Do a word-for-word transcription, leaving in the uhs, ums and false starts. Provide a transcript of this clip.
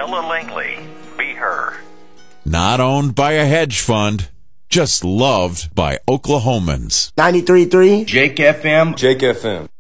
Ella Langley. Be Her. Not owned by a hedge fund, just loved by Oklahomans. ninety-three point three Jake F M. Jake F M.